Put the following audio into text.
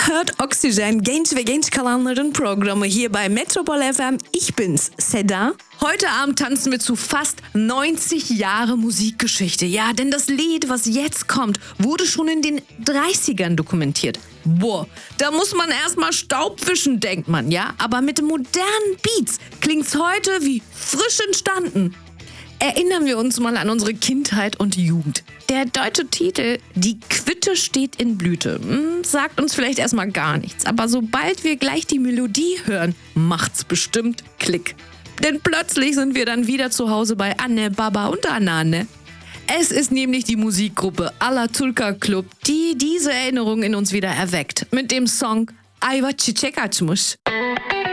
hört Oxygen, genç ve genç kalanların Programme hier bei Metropol FM. Ich bin's, Seda. Heute Abend tanzen wir zu fast 90 Jahre Musikgeschichte. Ja, denn das Lied, was jetzt kommt, wurde schon in den 30ern dokumentiert. Boah, da muss man erstmal Staub wischen, denkt man, ja? Aber mit modernen Beats klingt's heute wie frisch entstanden. Erinnern wir uns mal an unsere Kindheit und Jugend. Der deutsche Titel Die Quitte steht in Blüte sagt uns vielleicht erstmal gar nichts. Aber sobald wir gleich die Melodie hören, macht's bestimmt Klick. Denn plötzlich sind wir dann wieder zu Hause bei Anne, Baba und Anane. Es ist nämlich die Musikgruppe Alaturka Club, die diese Erinnerung in uns wieder erweckt. Mit dem Song Ayva Çiçek Açmış.